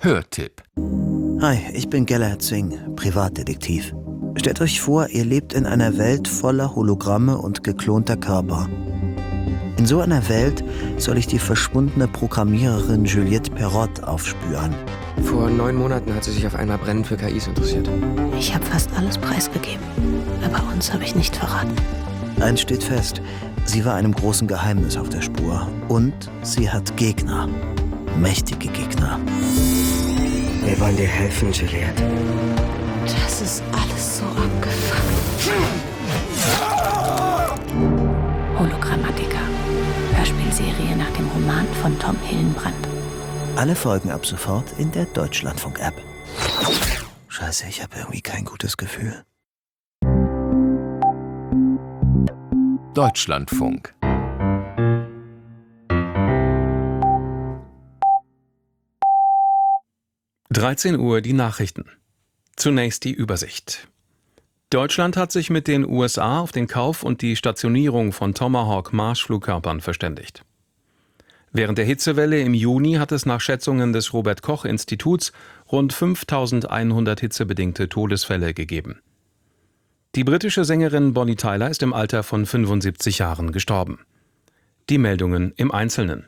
Hörtipp. Hi, ich bin Gellert Singh, Privatdetektiv. Stellt euch vor, ihr lebt in einer Welt voller Hologramme und geklonter Körper. In so einer Welt soll ich die verschwundene Programmiererin Juliette Perrott aufspüren. Vor 9 Monaten hat sie sich auf einmal brennend für KIs interessiert. Ich habe fast alles preisgegeben, aber uns habe ich nicht verraten. Eins steht fest, sie war einem großen Geheimnis auf der Spur. Und sie hat Gegner. Mächtige Gegner. Wir wollen dir helfen, Juliette. Das ist alles so abgefuckt. Hologrammatica. Hörspielserie nach dem Roman von Tom Hillenbrand. Alle Folgen ab sofort in der Deutschlandfunk-App. Scheiße, ich habe irgendwie kein gutes Gefühl. Deutschlandfunk. Uhr die Nachrichten. Zunächst die Übersicht. Deutschland hat sich mit den USA auf den Kauf und die Stationierung von Tomahawk-Marschflugkörpern verständigt. Während der Hitzewelle im Juni hat es nach Schätzungen des Robert-Koch-Instituts rund 5.100 hitzebedingte Todesfälle gegeben. Die britische Sängerin Bonnie Tyler ist im Alter von 75 Jahren gestorben. Die Meldungen im Einzelnen.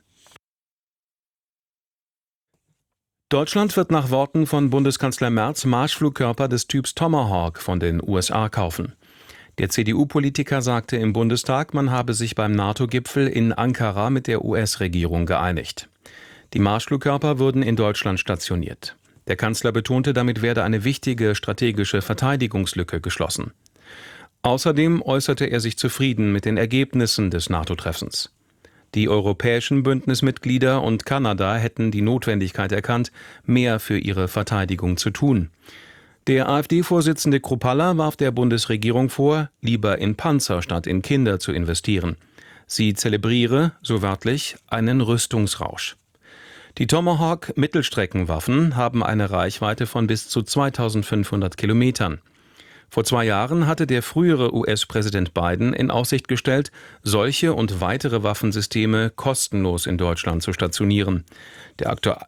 Deutschland wird nach Worten von Bundeskanzler Merz Marschflugkörper des Typs Tomahawk von den USA kaufen. Der CDU-Politiker sagte im Bundestag, man habe sich beim NATO-Gipfel in Ankara mit der US-Regierung geeinigt. Die Marschflugkörper würden in Deutschland stationiert. Der Kanzler betonte, damit werde eine wichtige strategische Verteidigungslücke geschlossen. Außerdem äußerte er sich zufrieden mit den Ergebnissen des NATO-Treffens. Die europäischen Bündnismitglieder und Kanada hätten die Notwendigkeit erkannt, mehr für ihre Verteidigung zu tun. Der AfD-Vorsitzende Kruppalla warf der Bundesregierung vor, lieber in Panzer statt in Kinder zu investieren. Sie zelebriere, so wörtlich, einen Rüstungsrausch. Die Tomahawk-Mittelstreckenwaffen haben eine Reichweite von bis zu 2500 Kilometern. Vor 2 Jahren hatte der frühere US-Präsident Biden in Aussicht gestellt, solche und weitere Waffensysteme kostenlos in Deutschland zu stationieren. Der